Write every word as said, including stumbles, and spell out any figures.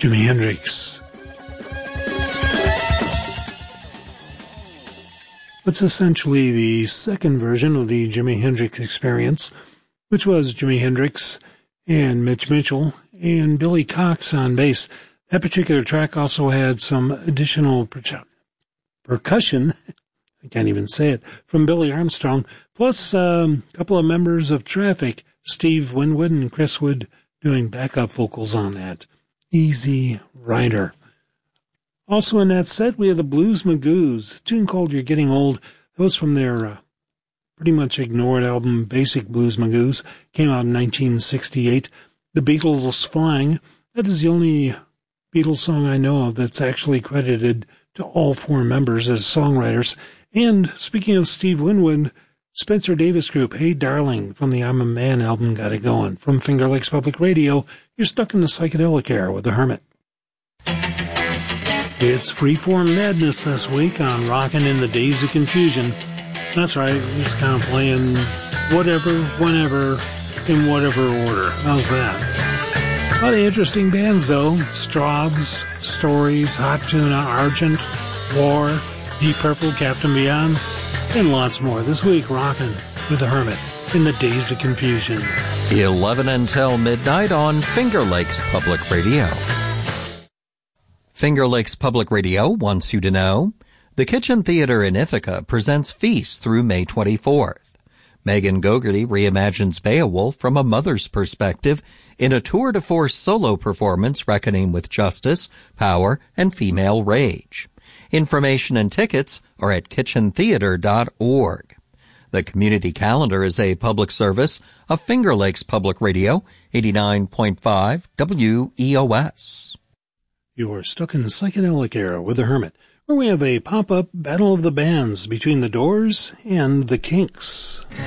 Jimi Hendrix. It's essentially the second version of the Jimi Hendrix Experience, which was Jimi Hendrix and Mitch Mitchell and Billy Cox on bass. That particular track also had some additional per- percussion, I can't even say it, from Billy Armstrong, plus um, a couple of members of Traffic, Steve Winwood and Chris Wood, doing backup vocals on that. Easy Rider. Also in that set, we have the Blues Magoos, a tune called You're Getting Old. That was from their uh, pretty much ignored album, Basic Blues Magoos. Came out in nineteen sixty-eight. The Beatles Flying. That is the only Beatles song I know of that's actually credited to all four members as songwriters. And speaking of Steve Winwood, Spencer Davis Group, Hey Darling, from the I'm a Man album, got it going. From Finger Lakes Public Radio, you're stuck in the psychedelic era with The Hermit. It's Freeform Madness this week on Rockin' in the Days of Confusion. That's right, just kind of playing whatever, whenever, in whatever order. How's that? A lot of interesting bands, though. Strawbs, Stories, Hot Tuna, Argent, War, Deep Purple, Captain Beyond, and lots more. This week, Rockin' with The Hermit in the Days of Confusion. eleven until midnight on Finger Lakes Public Radio. Finger Lakes Public Radio wants you to know the Kitchen Theater in Ithaca presents Feast through May twenty-fourth. Megan Gogarty reimagines Beowulf from a mother's perspective in a tour de force solo performance reckoning with justice, power, and female rage. Information and tickets are at kitchen theater dot org. The community calendar is a public service of Finger Lakes Public Radio, eighty-nine point five W E O S. You're stuck in the psychedelic era with The Hermit, where we have a pop-up battle of the bands between The Doors and The Kinks.